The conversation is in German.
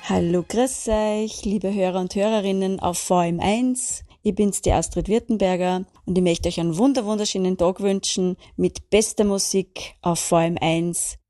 Hallo, grüß euch, liebe Hörer und Hörerinnen auf VM1. Ich bin's, die Astrid Wirtenberger, und ich möchte euch einen wunderschönen Tag wünschen mit bester Musik auf VM1.